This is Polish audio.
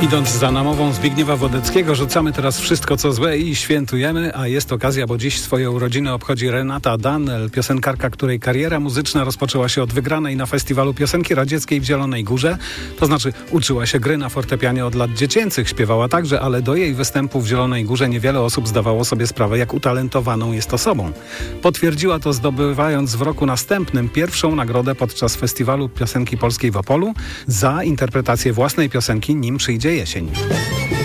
Idąc za namową Zbigniewa Wodeckiego, rzucamy teraz wszystko co złe i świętujemy, a jest okazja, bo dziś swoje urodziny obchodzi Renata Danel, piosenkarka, której kariera muzyczna rozpoczęła się od wygranej na Festiwalu Piosenki Radzieckiej w Zielonej Górze. To znaczy uczyła się gry na fortepianie od lat dziecięcych, śpiewała także, ale do jej występu w Zielonej Górze niewiele osób zdawało sobie sprawę, jak utalentowaną jest osobą. Potwierdziła to, zdobywając w roku następnym pierwszą nagrodę podczas Festiwalu Piosenki Polskiej w Opolu za interpretację własnej piosenki Nim przyjdzie jesień.